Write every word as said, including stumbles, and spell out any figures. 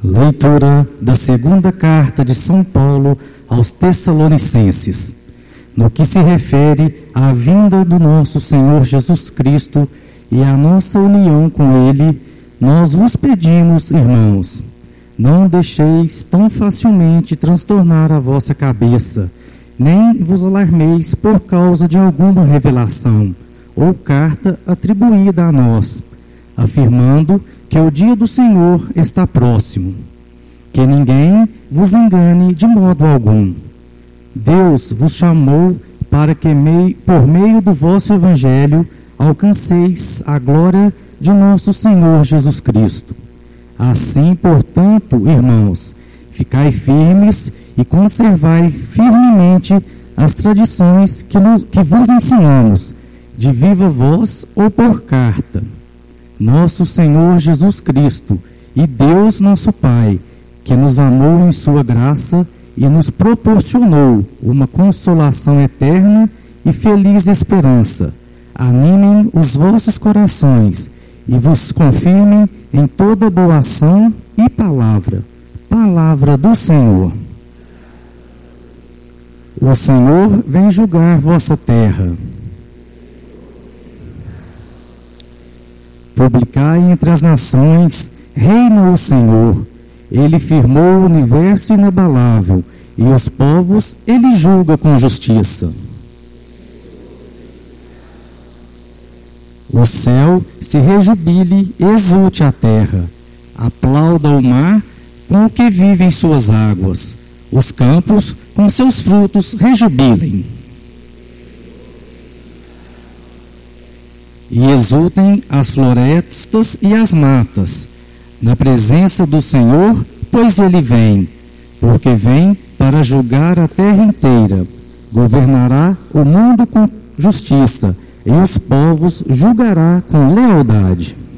Leitura da segunda carta de São Paulo aos Tessalonicenses. No que se refere à vinda do nosso Senhor Jesus Cristo e à nossa união com Ele, nós vos pedimos, irmãos, não deixeis tão facilmente transtornar a vossa cabeça, nem vos alarmeis por causa de alguma revelação ou carta atribuída a nós, afirmando que o dia do Senhor está próximo. Que ninguém vos engane de modo algum. Deus vos chamou para que, por meio do vosso Evangelho, alcanceis a glória de nosso Senhor Jesus Cristo. Assim, portanto, irmãos, ficai firmes e conservai firmemente as tradições que, nos, que vos ensinamos, de viva voz ou por carta. Nosso Senhor Jesus Cristo e Deus nosso Pai, que nos amou em sua graça e nos proporcionou uma consolação eterna e feliz esperança, animem os vossos corações e vos confirmem em toda boa ação e palavra. Palavra do Senhor. O Senhor vem julgar vossa terra. Publicai entre as nações, reina o Senhor. Ele firmou o universo inabalável, e os povos ele julga com justiça. O céu se rejubile, exulte a terra. Aplauda o mar com o que vive em suas águas. Os campos com seus frutos rejubilem. E exultem as florestas e as matas, na presença do Senhor, pois Ele vem, porque vem para julgar a terra inteira, governará o mundo com justiça, e os povos julgará com lealdade.